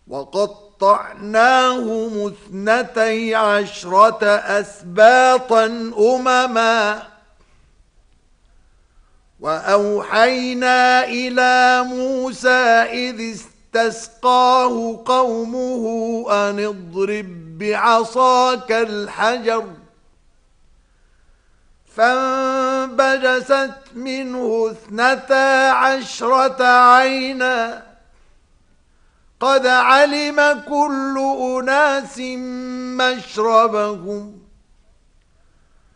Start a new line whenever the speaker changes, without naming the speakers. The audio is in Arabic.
وقطعناهم 12 أسباطا أمما وأوحينا إلى موسى إذ استسقاه قومه أن اضرب بعصاك الحجر فانبجست منه 12 عينا قد علم كل أناس مشربهم